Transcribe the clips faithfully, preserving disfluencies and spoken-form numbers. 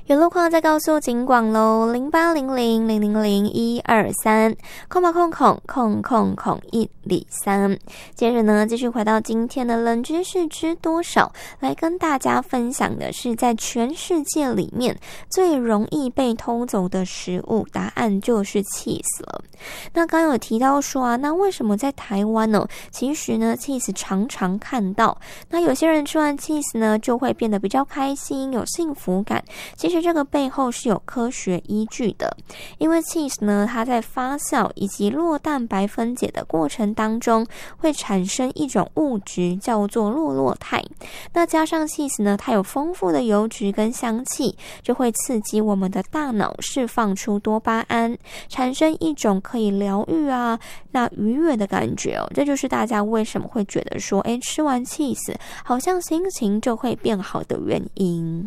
有路况再告诉警广喽，零八零零零零零一二三空吧空空空空空一里三。接着呢，继续回到今天的冷知识知多少，来跟大家分享的是，在全世界里面最容易被偷走的食物，答案就是 cheese 了。那刚有提到说啊，那为什么在台湾呢？其实呢 cheese 常常看到，那有些人吃完 cheese 呢，就会变得比较开心，有幸福感。其实这个背后是有科学依据的，因为 cheese 呢，它在发酵以及酪蛋白分解的过程当中，会产生一种物质叫做酪酪肽。那加上 cheese 呢，它有丰富的油脂跟香气，就会刺激我们的大脑释放出多巴胺，产生一种可以疗愈啊，那愉悦的感觉哦。这就是大家为什么会觉得说，诶，吃完 cheese 好像心情就会变好的原因。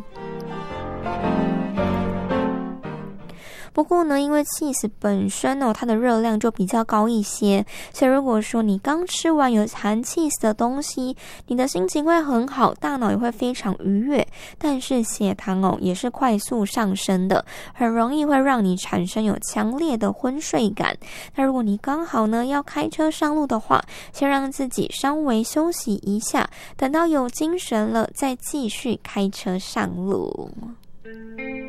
不过呢，因为 cheese 本身哦，它的热量就比较高一些，所以如果说你刚吃完有含 cheese 的东西，你的心情会很好，大脑也会非常愉悦，但是血糖哦也是快速上升的，很容易会让你产生有强烈的昏睡感。那如果你刚好呢要开车上路的话，先让自己稍微休息一下，等到有精神了再继续开车上路。